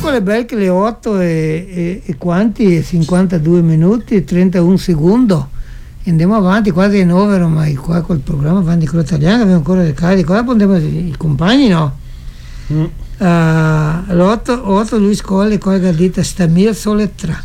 con le belle che le 8 e quanti? 52 minuti e 31 secondi. Andiamo avanti, quasi 9 ormai qua col programma Avanti con l'Italiano, abbiamo ancora le cariche, qua prendiamo i compagni, no? L'8 Luis Colli, collega dita sta mia soletra.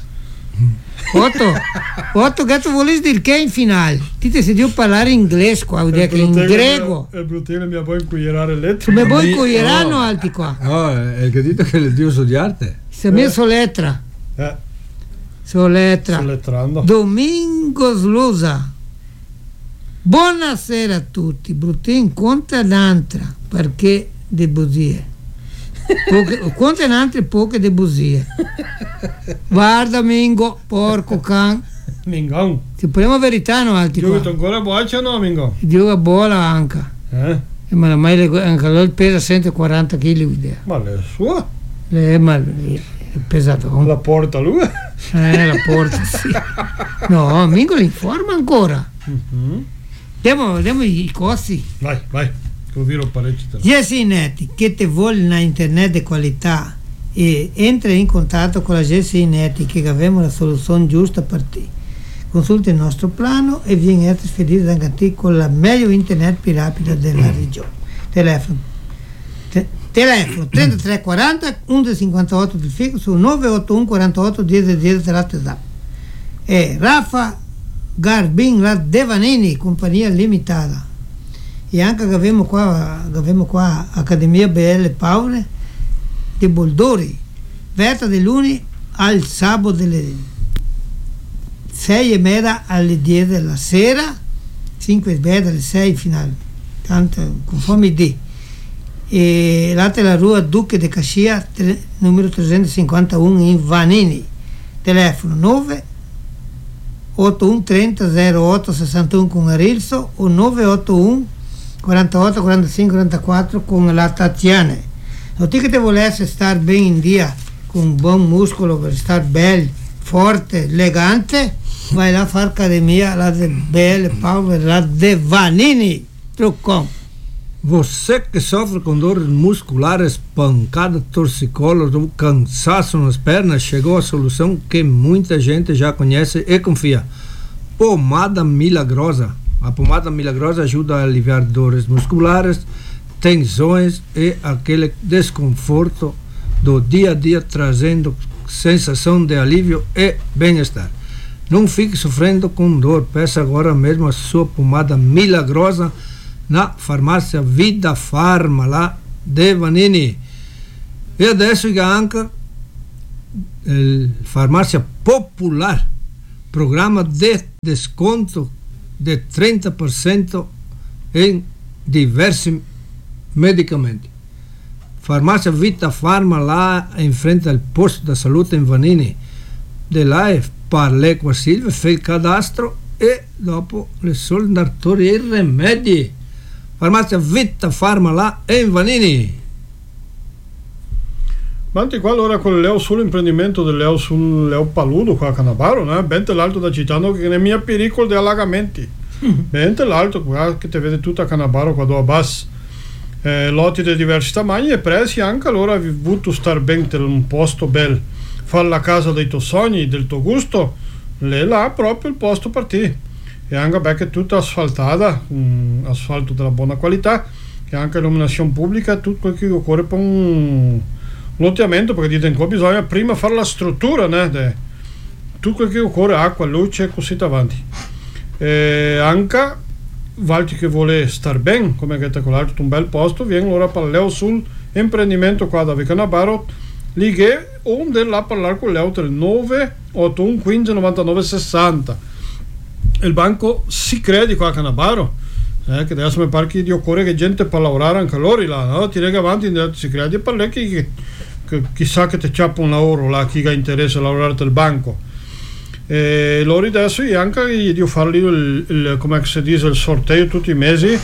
8 che tu vuoi dire che in finale? Ti sei devo parlare inglese qua, vuol dire che in greco. È brutale, mi vuoi incoglierare lettere. Come vuoi incoglieranno alti qua? No, è che dito che le dio studiarte. Sta mia soletra. Soletra. Soletrando. Domingo Slusa. Buonasera a tutti. Bruttin conta un'altra perché de bugie. Conta un'altra poche de bugie. Guarda Mingo, porco can. Mingon. Ti parliamo verità no alti qua. Gioco ancora buono no Mingo? Gioca buona anche. Ma mai anche lui pesa 140 kg l'idea. Ma le sua? Ma è pesato. La porta lui? La porta sì. No, Mingo li informa ancora. Vediamo i costi. Vai. Viro parecchio. GSI che ti vuole una internet di qualità e entra in contatto con la GSI Net che abbiamo la soluzione giusta per te. Consulta il nostro piano e vieni trasferito anche a te con la meglio internet più rapida della regione. Telefono 3340 1158 del fico su 981 48 10 WhatsApp. E Rafa Garbin la Devanini compagnia limitata. E anche che abbiamo qua Accademia BL Paure di Boldori, verta di lunedì al sabato delle 6:30 alle 10 della sera, 5:30 alle 6 finale, tanto conforme di. E l'altra è la rua Duque de Cascia, numero 351 in Vanini, telefono 981 30 08 61 con Arilso o 981 48 45 44 con la Tatiana. Non ti che te volesse stare bene in dia con un buon muscolo per stare bello, forte, elegante, vai là a fare accademia la de Belle Power, la de Vanini Truccon. Você que sofre com dores musculares, pancada, torcicolo, cansaço nas pernas, chegou a solução que muita gente já conhece e confia. Pomada Milagrosa. A pomada milagrosa ajuda a aliviar dores musculares, tensões e aquele desconforto do dia a dia, trazendo sensação de alívio e bem-estar. Não fique sofrendo com dor, peça agora mesmo a sua pomada milagrosa na farmácia Vida Farma, lá de Vanini. E adesso anche farmácia Popular, programa de desconto de 30% em diversos medicamentos. Farmácia Vita Farma, lá em frente ao posto da saúde em Vanini. De lá parlei com a Silvia, fez cadastro e dopo le soldatori e remedi. Farmácia Vita Farma, lá em Vanini. Manti qua allora con Leo sull'imprendimento del Leo sul Leo Paludo qua a Canavaro, bente l'alto da Citano che ne mia pericolo di allagamenti. Bente l'alto qua che te vede tutta a Canavaro qua do Abbas. Lotti di diversi tamagni e prezzi anche allora hai voluto star bene in un posto bel, fare la casa dei tuoi sogni, del tuo gusto, lì là proprio il posto per te. E anche perché è tutta asfaltata, asfalto della buona qualità, e anche illuminazione pubblica, tutto quello che occorre per un lottamento, perché dite che bisogna prima fare la struttura, tutto quello che occorre, acqua, luce e così avanti. E anche Valti che vuole star bene, come che con l'altro un bel posto, viene ora per Leo sul imprendimento qua da Vicanabaro, lì che onde là parlare con Leo del 981 15 99 60. Il banco si crede qua a Canabaro, che adesso mi pare che di occorre che gente per lavorare anche loro là, no? Ti rega avanti, si crede per lei che chissà che ti ciappa un lavoro là, chi ha interesse a lavorare del banco. E loro adesso anche di farli il come si dice il sorteggio tutti i mesi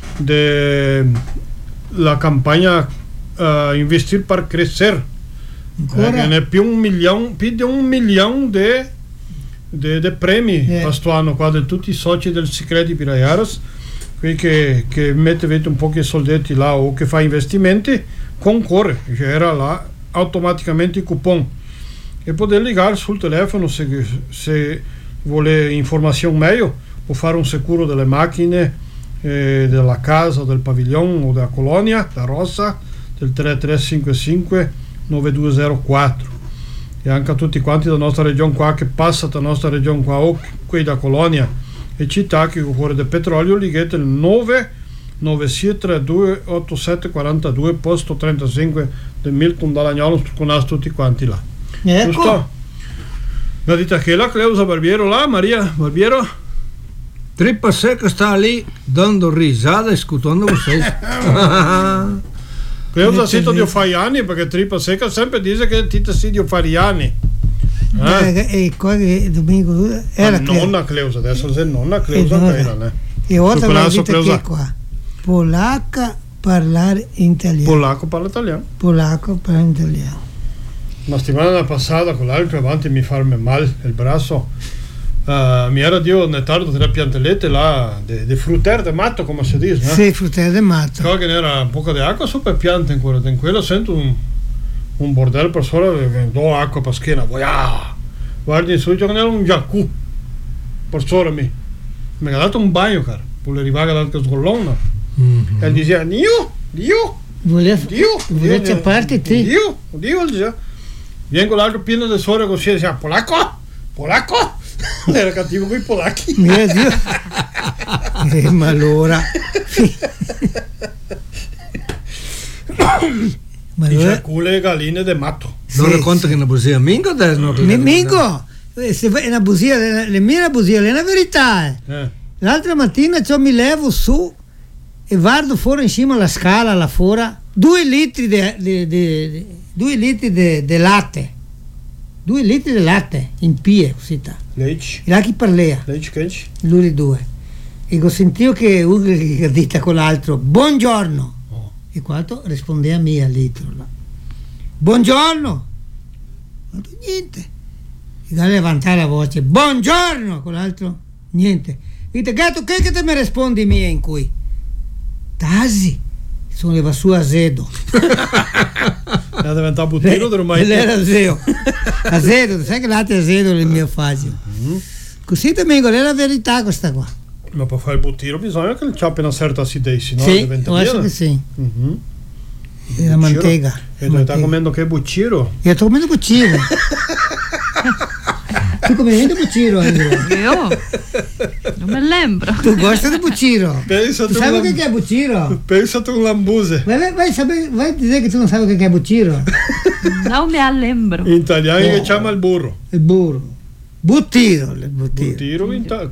della campagna Investir per Crescer, che ne è più di un milione di premi questo anno qua di tutti i soci del Sicredi Pirayaras, qui che mette un po' di soldetti là o che fa investimenti, concorre, che era là automaticamente o cupom e poder ligar sul telefono se vuole informazione meglio o fare un sicuro delle macchine, della casa, del padiglione o della colonia, da Rossa, del 3355 9204. E anche a tutti quanti della nostra regione qua che passa dalla nostra regione qua o qui da colonia e città che cuore del petrolio, lighete il 99632 8742 posto 35 del Milton Dalagnolo, con tutti quanti là. Ecco. Giusto? La dita che la Cleusa Barbiero là, Maria Barbiero? Tripa Seca está ali dando risada escutando vocês. Cleusa sito di Faiani perché Tripa Seca sempre dice che Tita si di Fariani. E qua che domingo era nonna Cleusa, adesso sei nonna Cleusa né? E outra la dita che qua. Polacca parlare italiano. Polacco parla italiano. Polacco parla italiano. La settimana passata con l'altro avanti mi farme mal il braccio. Mi era dio netardo delle piantelette là de frutter de matto come si dice, no? Sì, frutter de matto. So che era un po' di acqua super piante in quello sento un bordello per sola, do acqua per schiena, guardi in su che era un giacù per sola mi ha dato un bagno cara, pure arrivare dal sgollone e diceva Dio volete a parte te Dio diceva viene con l'altro pieno di suore così diceva polacco era cattivo con i polacchi. Mio Dio. Ma allora dice cule galline de matto. Non racconta che è una bugia mingo adesso? Mingo, se è una bugia, le mie è una bugia, è una verità. L'altra mattina mi levo su e guardo fuori in cima alla scala là fuori 2 litri di latte. 2 litri di latte in pie così sta. Leite. E là chi parlea? Leite quente. Lui due. E ho sentito che uno che dita con l'altro, buongiorno. Oh. E quanto risponde a me all'itro là. Buongiorno. Niente. E da levantare la voce, buongiorno, con l'altro, niente. Dite, gatto, che te mi rispondi mia in cui? Tasi. Sono le su azedo. Era diventato buttino ormai. Era azedo, sai che latte azedo nel mio facile. Così domingo è la verità questa qua. Ma per fare il buttino bisogna che ci abbia una certa acidità, no? Sì, penso che sì. E la mantega. E tu stai comendo che bucciro? Io sto comendo bucciro. Tu come vedi bucciro? Io? Non me lembro. Tu gosta di bucciro? Tu sai che è bucciro? Pensa tu un lambuse. Vai a dire che tu non sai che è bucciro. Non me lembro. In italiano che chiama il burro. Il burro. Buttiro. Buttiro